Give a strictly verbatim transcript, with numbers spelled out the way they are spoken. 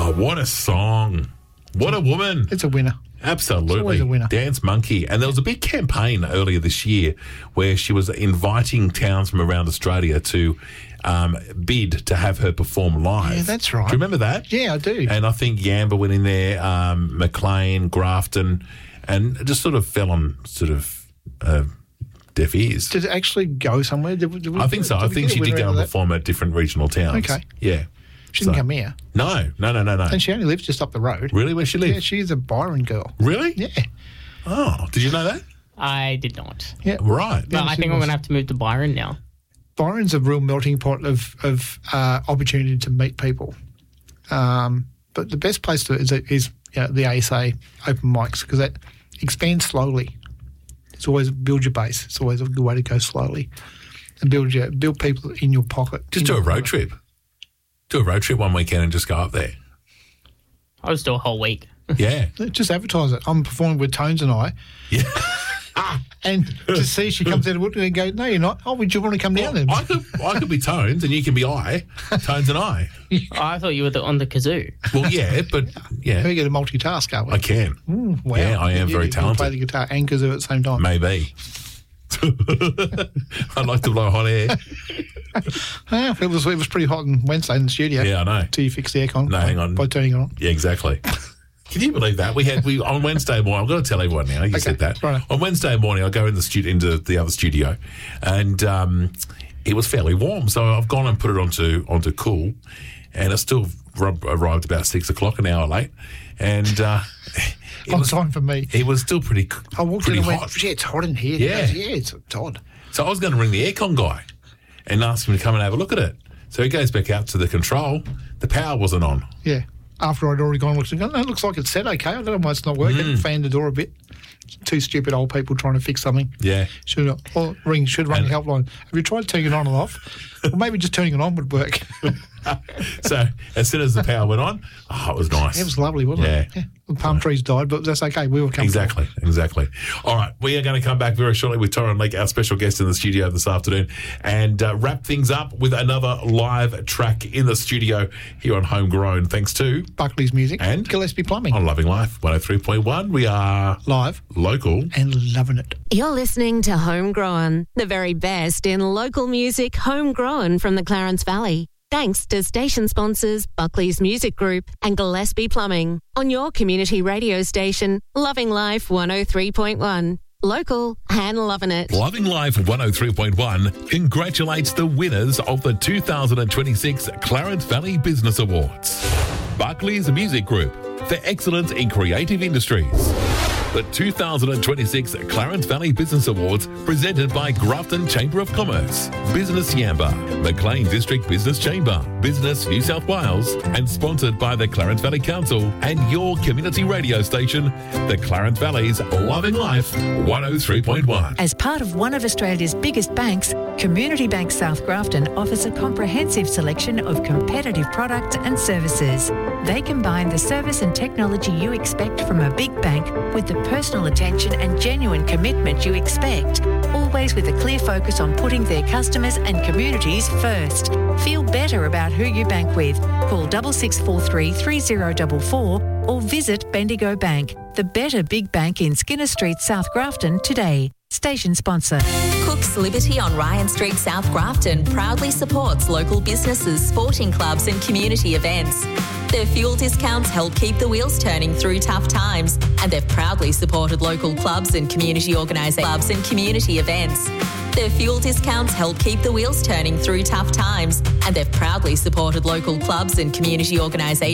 Oh, what a song. What a woman. It's a winner. Absolutely. It's always a winner. Dance Monkey. And there was a big campaign earlier this year where she was inviting towns from around Australia to um, bid to have her perform live. Yeah, that's right. Do you remember that? Yeah, I do. And I think Yamba went in there, um, McLean, Grafton, and it just sort of fell on sort of uh, deaf ears. Did it actually go somewhere? Did, we- did we, I think so. did I we think get a she did winner go out and of that? perform at different regional towns. Okay. Yeah. She didn't So- come here. No, no, no, no, no. And she only lives just up the road. Really? Where she live? Yeah, she's a Byron girl. Really? Yeah. Oh, did you know that? I did not. Yeah. Right. But I she think I'm was. going to have to move to Byron now. Byron's a real melting pot of, of uh, opportunity to meet people. Um, but the best place to is, is you know, the A S A open mics because that expands slowly. It's always build your base. It's always a good way to go slowly and build your build people in your pocket. Just in do a your road pocket. trip. Do a road trip one weekend and just go up there. I'll just do a whole week. Yeah. Just advertise it. I'm performing with Tones and I. Yeah. And to see she comes out of Woodley and go, no, you're not. Oh, would you want to come down Well, then? I could I could be Tones and you can be I. Tones and I. I thought you were the, on the kazoo. Well, yeah, but yeah, We get a multitask, are we? I can. Mm, wow. Yeah, I am You- very you can talented. play the guitar and kazoo at the same time. Maybe. I'd like to blow hot air. Ah, it was it was pretty hot on Wednesday in the studio. Yeah, I know. Till you fix the aircon. No, by, hang on. By turning it on. Yeah, exactly. Can you believe that? We had we on Wednesday morning. I've got to tell everyone now. You Okay, said that right. on Wednesday morning. I go in the stu- into the other studio, and um, it was fairly warm. So I've gone and put it onto onto cool, and it still r- arrived about six o'clock, an hour late, and uh, it On was time for me. it was still pretty I walked pretty in and hot. went, yeah, it's hot in here. Yeah. He goes, yeah, it's odd. So I was going to ring the aircon guy and ask him to come and have a look at it. So he goes back out to the control. The power wasn't on. Yeah. After I'd already gone and looked and gone, no, it looks like it's set okay. I don't know why it's not working. Mm. Fanned the door a bit. Two stupid old people trying to fix something. Yeah. Should have, or ring, should run the helpline. Have you tried turning it on and off? Well, maybe just turning it on would work. So as soon as the power went on, oh, it was nice. It was lovely, wasn't Yeah. it? Yeah. The palm trees died, but that's okay. We were comfortable. Exactly, exactly. All right, we are going to come back very shortly with Torrin Lake, our special guest in the studio this afternoon, and uh, wrap things up with another live track in the studio here on Homegrown, thanks to Buckley's Music And? Gillespie Plumbing. on Loving Life one oh three point one. We are Live local. and loving it. You're listening to Homegrown, the very best in local music, homegrown from the Clarence Valley. Thanks to station sponsors Buckley's Music Group and Gillespie Plumbing. On your community radio station, Loving Life one oh three point one. Local and loving it. Loving Life one oh three point one congratulates the winners of the two thousand twenty-six Clarence Valley Business Awards. Buckley's Music Group for excellence in creative industries. The two thousand twenty-six Clarence Valley Business Awards presented by Grafton Chamber of Commerce, Business Yamba, McLean District Business Chamber, Business New South Wales, and sponsored by the Clarence Valley Council and your community radio station, the Clarence Valley's Loving Life one oh three point one. As part of one of Australia's biggest banks, Community Bank South Grafton offers a comprehensive selection of competitive products and services. They combine the service and technology you expect from a big bank with the personal attention and genuine commitment you expect, always with a clear focus on putting their customers and communities first. Feel better about who you bank with. Call six six four three, three zero four four or visit Bendigo Bank, the better big bank in Skinner Street, South Grafton today. Station sponsor. Cook's Liberty on Ryan Street, South Grafton proudly supports local businesses, sporting clubs and community events. Their fuel discounts help keep the wheels turning through tough times, and they've proudly supported local clubs and community organisations clubs and community events. Their fuel discounts help keep the wheels turning through tough times, and they've proudly supported local clubs and community organisations.